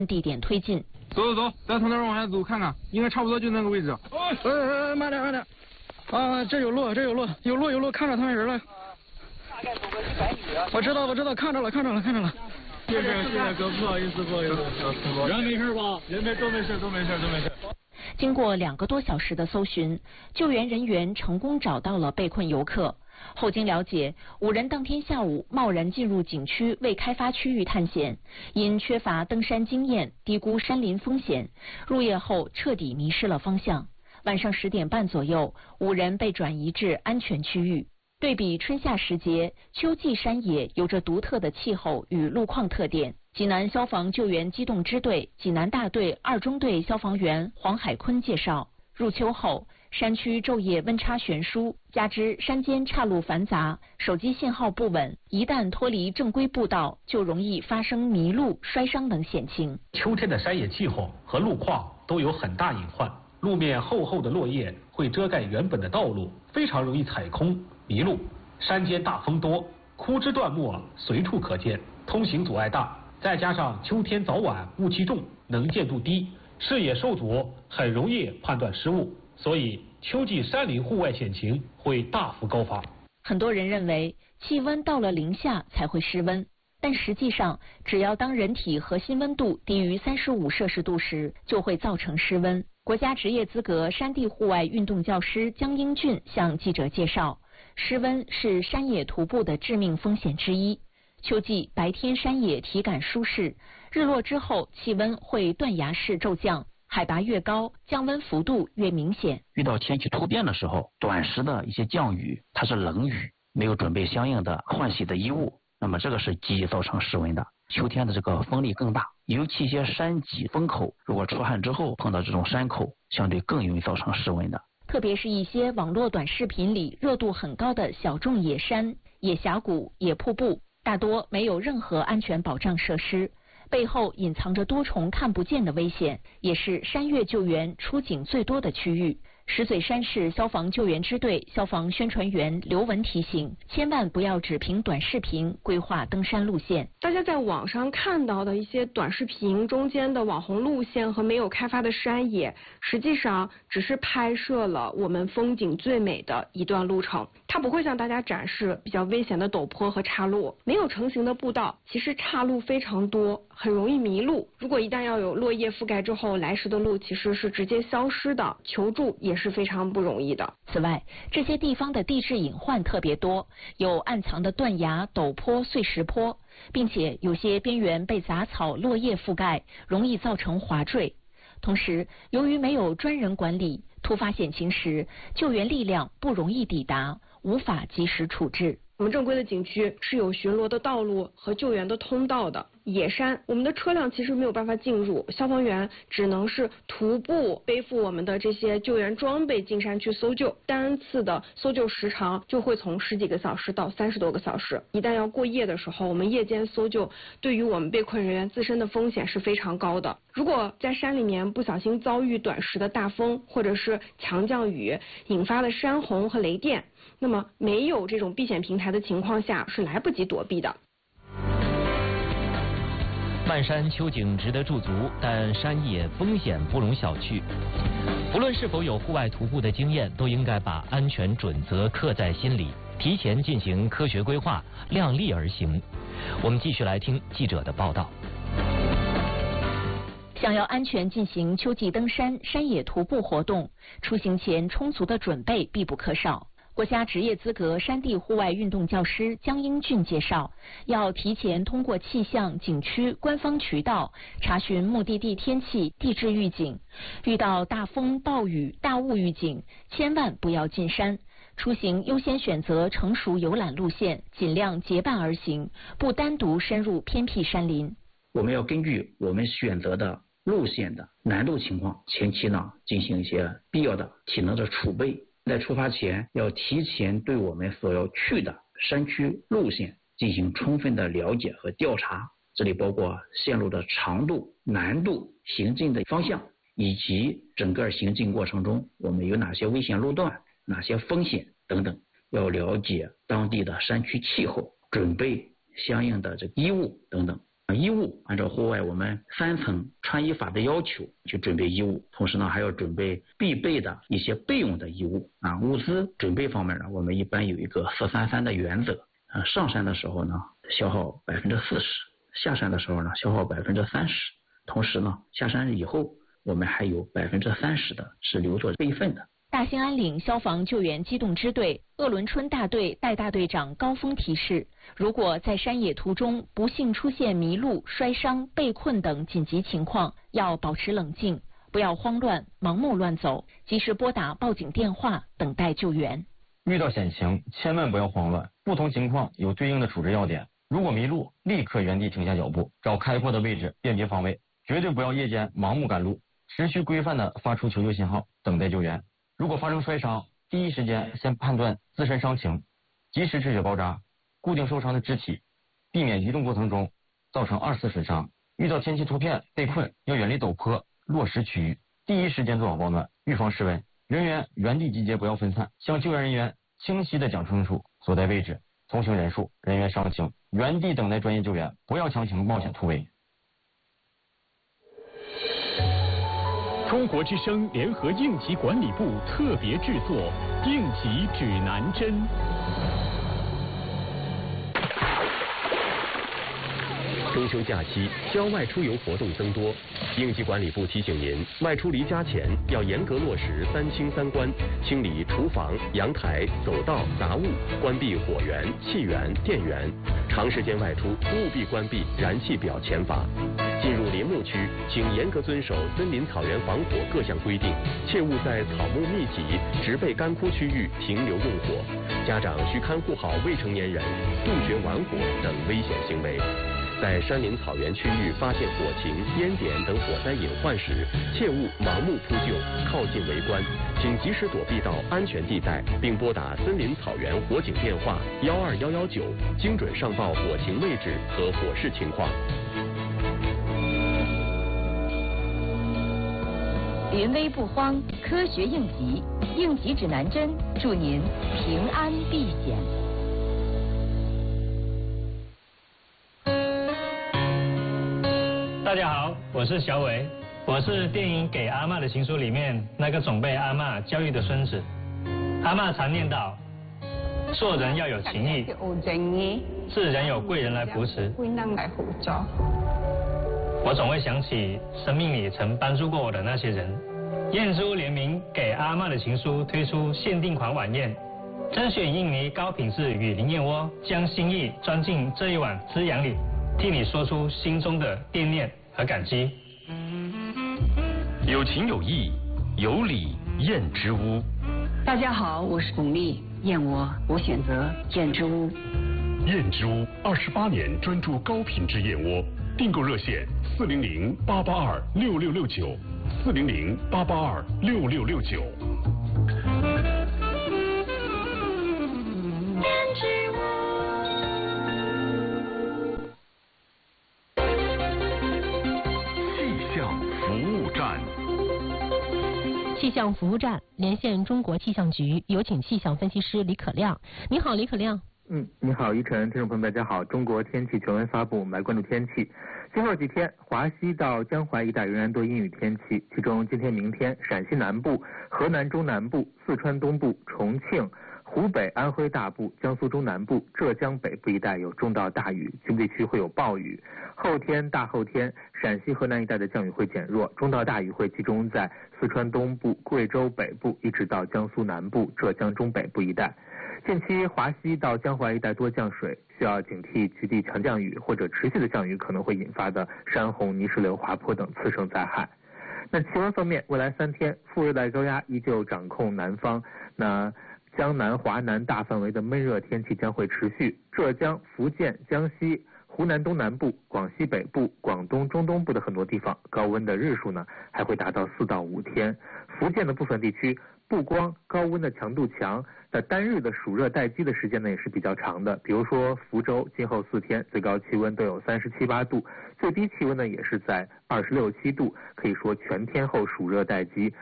地点推进。 走，再从那儿往下走看看，应该差不多就那个位置。 慢点。啊，这有路，看着他们人了。 大概走个100米。 我知道，看着了。 谢谢哥，不好意思。 人没事吧？ 人都没事。 经过2个多小时的搜寻，救援人员成功找到了被困游客。后经了解，5人当天下午贸然进入景区未开发区域探险，因缺乏登山经验，低估山林风险，入夜后彻底迷失了方向。晚上10点半左右，5人被转移至安全区域。对比春夏时节，秋季山野有着独特的气候与路况特点。济南消防救援机动支队济南大队2中队消防员黄海坤介绍，入秋后，山区昼夜温差悬殊，加之山间岔路繁杂，手机信号不稳，一旦脱离正规步道，就容易发生迷路、摔伤等险情。 秋天的山野气候和路况都有很大隐患，路面厚厚的落叶会遮盖原本的道路，非常容易踩空迷路。山间大风多，枯枝断木随处可见，通行阻碍大，再加上秋天早晚雾气重，能见度低，视野受阻，很容易判断失误，所以秋季山林户外险情会大幅高发。 很多人认为气温到了零下才会失温，但实际上，只要当人体核心温度低于35摄氏度时，就会造成失温。国家职业资格山地户外运动教师江英俊向记者介绍，失温是山野徒步的致命风险之一。秋季白天山野体感舒适，日落之后气温会断崖式骤降，海拔越高，降温幅度越明显。 遇到天气突变的时候，短时的一些降雨，它是冷雨，没有准备相应的换洗的衣物，那么这个是极易造成失温的。秋天的这个风力更大，尤其一些山脊风口，如果出汗之后碰到这种山口，相对更容易造成失温的。 特别是一些网络短视频里热度很高的小众野山、野峡谷、野瀑布，大多没有任何安全保障设施，背后隐藏着多重看不见的危险，也是山岳救援出警最多的区域。石嘴山市消防救援支队消防宣传员刘文提醒，千万不要只凭短视频规划登山路线。 大家在网上看到的一些短视频中间的网红路线和没有开发的山野，实际上只是拍摄了我们风景最美的一段路程，它不会向大家展示比较危险的陡坡和岔路。没有成型的步道，其实岔路非常多，很容易迷路。如果一旦要有落叶覆盖之后，来时的路其实是直接消失的，求助也是非常不容易的。 此外，这些地方的地质隐患特别多，有暗藏的断崖、陡坡、碎石坡，并且有些边缘被杂草、落叶覆盖，容易造成滑坠。同时，由于没有专人管理，突发险情时，救援力量不容易抵达，无法及时处置。 我们正规的景区是有巡逻的道路和救援的通道的。野山，我们的车辆其实没有办法进入，消防员只能是徒步背负我们的这些救援装备进山去搜救，单次的搜救时长就会从10几个小时到30多个小时。一旦要过夜的时候，我们夜间搜救对于我们被困人员自身的风险是非常高的。如果在山里面不小心遭遇短时的大风或者是强降雨引发的山洪和雷电，那么没有这种避险平台的情况下是来不及躲避的。 漫山秋景值得驻足，但山野风险不容小觑。不论是否有户外徒步的经验，都应该把安全准则刻在心里，提前进行科学规划，量力而行。我们继续来听记者的报道。 想要安全进行秋季登山、山野徒步活动，出行前充足的准备必不可少。国家职业资格山地户外运动教师江英俊介绍，要提前通过气象、景区官方渠道查询目的地天气、地质预警，遇到大风、暴雨、大雾预警，千万不要进山。出行优先选择成熟游览路线，尽量结伴而行，不单独深入偏僻山林。 我们要根据我们选择的路线的难度情况，前期呢进行一些必要的体能的储备。在出发前要提前对我们所要去的山区路线进行充分的了解和调查，这里包括线路的长度、难度、行进的方向，以及整个行进过程中我们有哪些危险路段、哪些风险等等，要了解当地的山区气候，准备相应的这衣物等等。 衣物按照户外我们3层穿衣法的要求去准备衣物，同时呢还要准备必备的一些备用的衣物啊。物资准备方面呢，我们一般有一个4-3-3的原则上山的时候呢消耗40%，下山的时候呢消耗30%，同时呢下山以后我们还有30%的是留作备份的。 大兴安岭消防救援机动支队鄂伦春大队代大队长高峰提示，如果在山野途中不幸出现迷路、摔伤、被困等紧急情况，要保持冷静，不要慌乱、盲目乱走，及时拨打报警电话，等待救援。 遇到险情，千万不要慌乱，不同情况有对应的处置要点。如果迷路，立刻原地停下脚步，找开阔的位置辨别方位，绝对不要夜间盲目赶路，持续规范地发出求救信号，等待救援。如果发生摔伤，第一时间先判断自身伤情，及时止血包扎，固定受伤的肢体，避免移动过程中造成2次损伤。遇到天气突变、被困，要远离陡坡、落石区域，第一时间做好保暖，预防失温。人员原地集结，不要分散，向救援人员清晰地讲清楚所在位置、同行人数、人员伤情，原地等待专业救援，不要强行冒险突围。 中国之声联合应急管理部特别制作《应急指南针》。 中秋假期，郊外出游活动增多，应急管理部提醒您，外出离家前要严格落实3清3关，清理厨房、阳台、走道杂物，关闭火源、气源、电源。长时间外出，务必关闭燃气表前阀。进入林木区，请严格遵守森林草原防火各项规定，切勿在草木密集、植被干枯区域停留用火。家长需看护好未成年人，杜绝玩火等危险行为。在山林草原区域发现火情、烟点等火灾隐患时，切勿盲目扑救、靠近围观，请及时躲避到安全地带，并拨打森林草原火警电话12119，精准上报火情位置和火势情况。 临危不慌，科学应急，应急指南针，祝您平安避险。 大家好，我是小伟，我是电影《给阿嬷的情书》里面那个总被阿嬷教育的孙子。阿嬷常念叨，做人要有情义，是人有贵人来扶持。我总会想起生命里曾帮助过我的那些人。燕珠联名《给阿嬷的情书》推出限定款晚宴，甄选印尼高品质雨林燕窝，将心意装进这一碗滋养里，替你说出心中的惦念和感激。 有情有义，有礼燕之屋。 大家好，我是巩俐，燕窝我选择燕之屋。 燕之屋28年专注高品质燕窝，订购热线400-882-6669，400-882-6669。 气象服务站连线中国气象局，有请气象分析师李可亮。你好，李可亮。 你好，依晨，听众朋友们，大家好。中国天气全文发布，我们来关注天气。今后几天，华西到江淮一带仍然多阴雨天气，其中今天、明天，陕西南部、河南中南部、四川东部、重庆、湖北、安徽大部、江苏中南部、浙江北部一带有中到大雨，局部地区会有暴雨。后天、大后天，陕西、河南一带的降雨会减弱，中到大雨会集中在四川东部、贵州北部，一直到江苏南部、浙江中北部一带。近期华西到江淮一带多降水，需要警惕局地强降雨或者持续的降雨可能会引发的山洪、泥石流、滑坡等次生灾害。那气温方面，未来3天副热带高压依旧掌控南方，那江南、华南大范围的闷热天气将会持续，浙江、福建、江西、湖南东南部、广西北部、广东中东部的很多地方，高温的日数呢还会达到4到5天。福建的部分地区不光高温的强度强，的单日的暑热待机的时间呢也是比较长的。比如说福州今后4天最高气温都有37、8度，最低气温呢也是在26、7度，可以说全天候暑热待机。